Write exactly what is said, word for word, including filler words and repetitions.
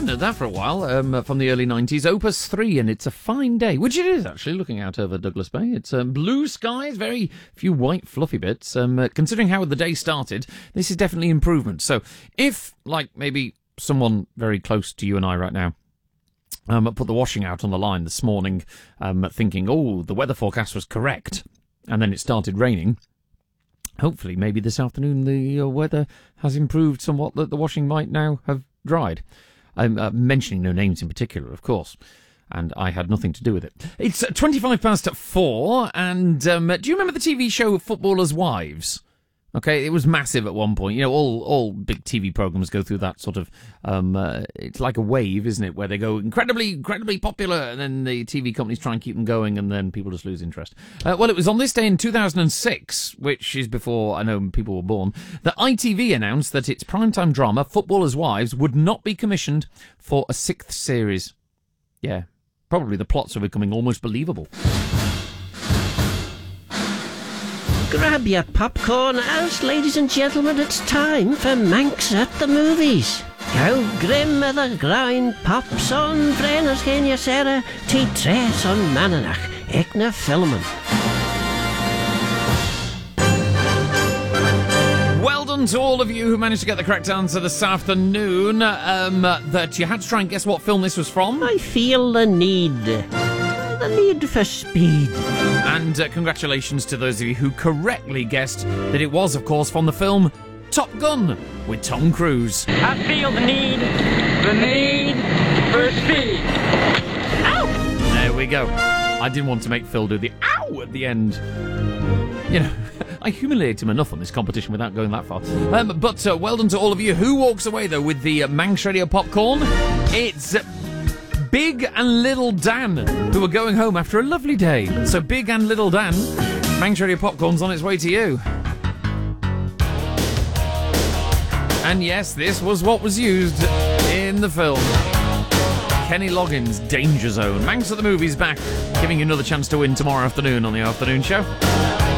hadn't heard that for a while, um, from the early nineties. Opus three, and It's a Fine Day, which it is, actually, looking out over Douglas Bay. It's um, blue skies, very few white fluffy bits. Um, uh, considering how the day started, this is definitely improvement. So if, like, maybe someone very close to you and I right now um, put the washing out on the line this morning, um, thinking, oh, the weather forecast was correct, and then it started raining, hopefully maybe this afternoon the uh, weather has improved somewhat, that the washing might now have dried. I'm uh, mentioning no names in particular, of course, and I had nothing to do with it. It's uh, twenty-five past four, and um, do you remember the T V show Footballers' Wives? Okay, it was massive at one point. You know, all all big T V programs go through that sort of, um, uh, it's like a wave, isn't it, where they go incredibly, incredibly popular, and then the T V companies try and keep them going, and then people just lose interest. Uh, well, it was on this day in two thousand six, which is before I know people were born, that I T V announced that its primetime drama, Footballers' Wives, would not be commissioned for a sixth series. Yeah, probably the plots are becoming almost believable. Grab your popcorn, else, ladies and gentlemen, it's time for Manx at the Movies. How grim are the grind pops on Brenner's Kenya Sarah, T Tres on Mananach, Ekna Filmen. Well done to all of you who managed to get the correct answer this afternoon. Um, that you had to try and guess what film this was from. I feel the need. The need for speed. And uh, congratulations to those of you who correctly guessed that it was, of course, from the film Top Gun with Tom Cruise. I feel the need, the need for speed. Ow! There we go. I didn't want to make Phil do the ow at the end. You know, I humiliate him enough on this competition without going that far. Um, but uh, well done to all of you. Who walks away, though, with the uh, Manx Radio popcorn? It's... Uh, Big and Little Dan, who are going home after a lovely day. So Big and Little Dan, Manx Radio Popcorn's on its way to you. And yes, this was what was used in the film. Kenny Loggins' Danger Zone. Manx at the Movies back, giving you another chance to win tomorrow afternoon on the afternoon show.